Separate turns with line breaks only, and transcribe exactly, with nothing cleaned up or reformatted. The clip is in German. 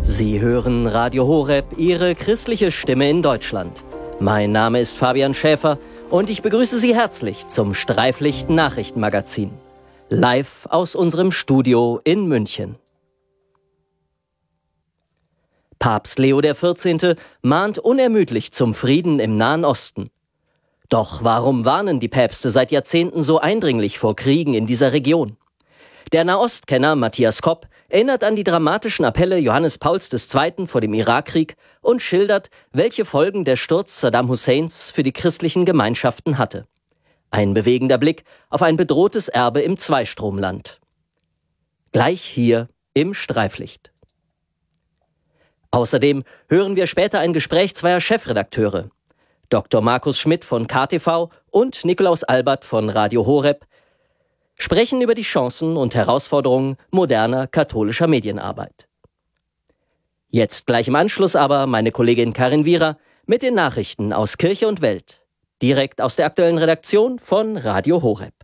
Sie hören Radio Horeb, Ihre christliche Stimme in Deutschland. Mein Name ist Fabian Schäfer und ich begrüße Sie herzlich zum Streiflicht-Nachrichtenmagazin. Live aus unserem Studio in München. Papst Leo der vierzehnte mahnt unermüdlich zum Frieden im Nahen Osten. Doch warum warnen die Päpste seit Jahrzehnten so eindringlich vor Kriegen in dieser Region? Der Nahostkenner Matthias Kopp erinnert an die dramatischen Appelle Johannes Pauls der Zweite vor dem Irakkrieg und schildert, welche Folgen der Sturz Saddam Husseins für die christlichen Gemeinschaften hatte. Ein bewegender Blick auf ein bedrohtes Erbe im Zweistromland. Gleich hier im Streiflicht. Außerdem hören wir später ein Gespräch zweier Chefredakteure. Doktor Markus Schmidt von K T V und Nikolaus Albert von Radio Horeb sprechen über die Chancen und Herausforderungen moderner katholischer Medienarbeit. Jetzt gleich im Anschluss aber meine Kollegin Karin Wierer mit den Nachrichten aus Kirche und Welt, direkt aus der aktuellen Redaktion von Radio Horeb.